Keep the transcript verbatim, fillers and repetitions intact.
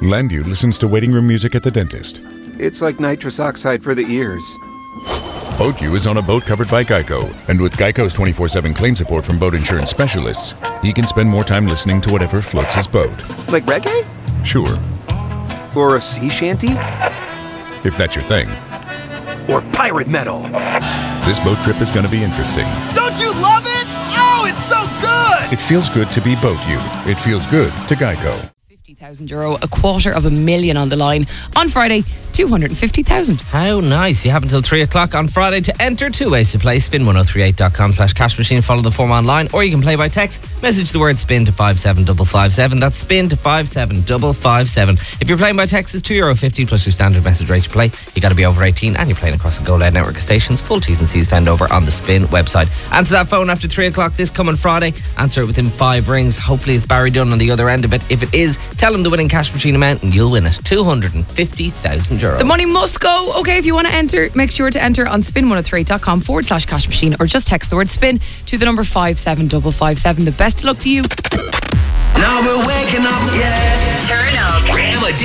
Landu listens to waiting room music at the dentist. It's like nitrous oxide for the ears. BoatU is on a boat covered by Geico, and with Geico's twenty-four seven claim support from boat insurance specialists, he can spend more time listening to whatever floats his boat. Like reggae? Sure. Or a sea shanty? If that's your thing. Or pirate metal? This boat trip is going to be interesting. Don't you love it? Oh, it's so good! It feels good to be BoatU. It feels good to Geico. fifty thousand euro, a quarter of a million on the line. On Friday, two hundred fifty thousand. How nice. You have until three o'clock on Friday to enter. Two ways to play. spin ten thirty-eight dot com slash cash machine. Follow the form online, or you can play by text. Message the word spin to five seven five five seven. That's spin to five seven five five seven. If you're playing by text, it's two euro fifty plus your standard message rate to play. You got to be over eighteen and you're playing across the Go Loud network of stations. Full T's and C's found over on the Spin website. Answer that phone after three o'clock this coming Friday. Answer it within five rings. Hopefully it's Barry Dunn on the other end of it. If it is, tell him the winning cash machine amount and you'll win it. two hundred fifty thousand euro. The money must go. Okay, if you want to enter, make sure to enter on spin ten thirty-eight dot com forward slash cash machine, or just text the word spin to the number five seven five five seven. The best of luck to you. Now we're waking up, yeah. Turn up.